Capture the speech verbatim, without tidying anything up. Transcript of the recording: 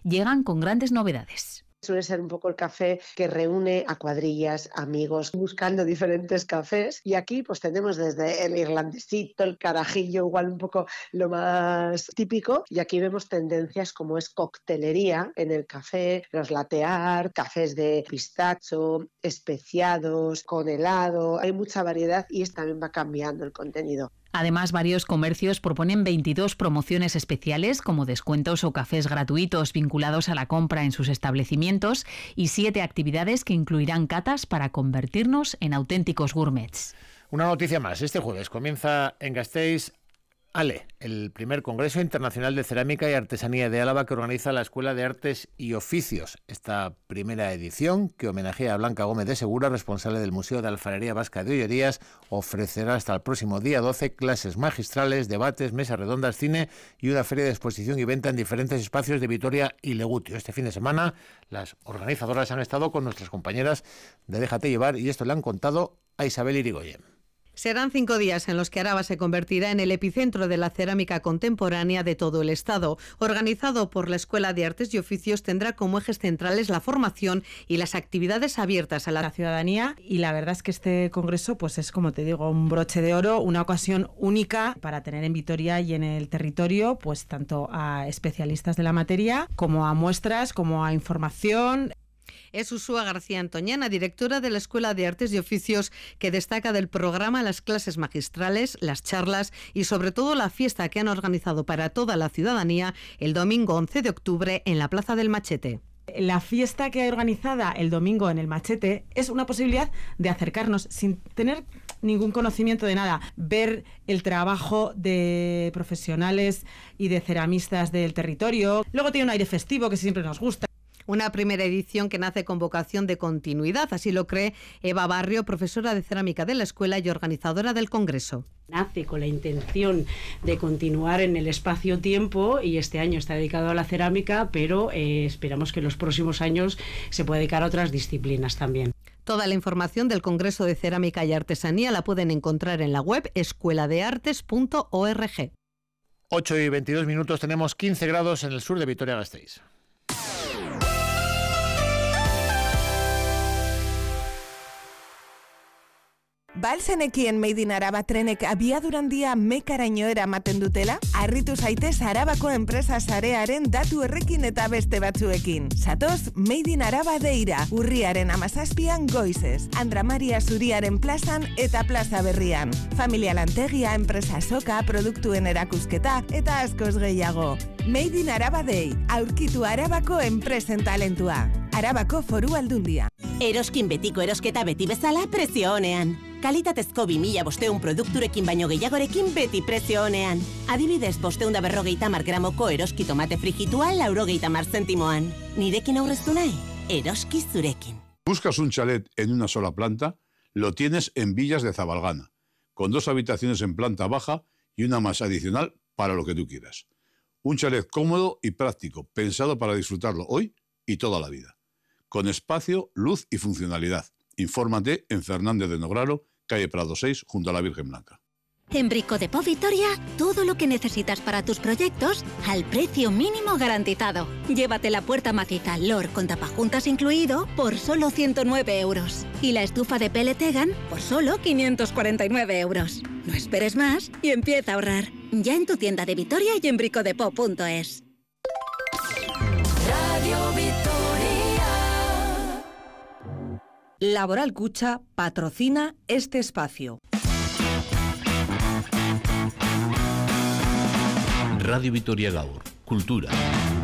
llegan con grandes novedades. Suele ser un poco el café que reúne a cuadrillas, amigos, buscando diferentes cafés. Y aquí pues tenemos desde el irlandesito, el carajillo, igual un poco lo más típico. Y aquí vemos tendencias como es coctelería en el café, los latte art, cafés de pistacho, especiados, con helado. Hay mucha variedad y esto también va cambiando el contenido. Además, varios comercios proponen veintidós promociones especiales como descuentos o cafés gratuitos vinculados a la compra en sus establecimientos y siete actividades que incluirán catas para convertirnos en auténticos gourmets. Una noticia más. Este jueves comienza en Gasteiz ALE, el primer Congreso Internacional de Cerámica y Artesanía de Álava que organiza la Escuela de Artes y Oficios. Esta primera edición, que homenajea a Blanca Gómez de Segura, responsable del Museo de Alfarería Vasca de Ollerías, ofrecerá hasta el próximo día doce clases magistrales, debates, mesas redondas, cine y una feria de exposición y venta en diferentes espacios de Vitoria y Legutio. Este fin de semana las organizadoras han estado con nuestras compañeras de Déjate Llevar y esto le han contado a Isabel Irigoyen. Serán cinco días en los que Araba se convertirá en el epicentro de la cerámica contemporánea de todo el Estado. Organizado por la Escuela de Artes y Oficios, tendrá como ejes centrales la formación y las actividades abiertas a la, la ciudadanía. Y la verdad es que este congreso pues es, como te digo, un broche de oro, una ocasión única para tener en Vitoria y en el territorio pues tanto a especialistas de la materia como a muestras, como a información. Es Ursúa García Antoñana, directora de la Escuela de Artes y Oficios, que destaca del programa las clases magistrales, las charlas y sobre todo la fiesta que han organizado para toda la ciudadanía el domingo once de octubre en la Plaza del Machete. La fiesta que hay organizada el domingo en el Machete es una posibilidad de acercarnos sin tener ningún conocimiento de nada, ver el trabajo de profesionales y de ceramistas del territorio. Luego tiene un aire festivo que siempre nos gusta. Una primera edición que nace con vocación de continuidad, así lo cree Eva Barrio, profesora de cerámica de la escuela y organizadora del Congreso. Nace con la intención de continuar en el espacio-tiempo y este año está dedicado a la cerámica, pero eh, esperamos que en los próximos años se pueda dedicar a otras disciplinas también. Toda la información del Congreso de Cerámica y Artesanía la pueden encontrar en la web escuela de artes punto org. ocho y veintidós minutos, tenemos quince grados en el sur de Vitoria-Gasteiz. Balzenekien Made in Araba trenek abiadura handia mekaraino eramaten dutela? Harritu zaitez Arabako enpresa sarearen datu errekin eta beste batzuekin. Satoz Made in Araba deira, urriaren hamazazpian goizez, Andra Maria Zuriaren plazan eta plaza berrian. Familia lantegia, enpresa soka, produktuen erakusketa eta askoz gehiago. Made in Araba Day, aurkitu Arabako enpresen talentua. Arabako Foru Aldundia. Eroskin betiko erosketa beti bezala prezio honean. Kalitatezko bi mila bosteun produkturekin baino gehiagorekin beti prezio honean. Adibidez, bosteun da berrogeita mar gramoko eroski tomate frijitua laurogeita mar zentimoan. Nirekin aurreztu nahi? Eroski zurekin. ¿Buscas un chalet en una sola planta? Lo tienes en Villas de Zabalgana, con dos habitaciones en planta baja y una más adicional para lo que tú quieras. Un chalet cómodo y práctico, pensado para disfrutarlo hoy y toda la vida. Con espacio, luz y funcionalidad. Infórmate en Fernández de Nograro, calle Prado seis, junto a la Virgen Blanca. En Brico de Po Vitoria, todo lo que necesitas para tus proyectos al precio mínimo garantizado. Llévate la puerta maciza L O R con tapajuntas incluido por solo ciento nueve euros. Y la estufa de P L Tegan por solo quinientos cuarenta y nueve euros. No esperes más y empieza a ahorrar. Ya en tu tienda de Vitoria y en bricodepo punto es. Radio Vitoria. Laboral Cucha patrocina este espacio. Radio Vitoria Gaur, Cultura.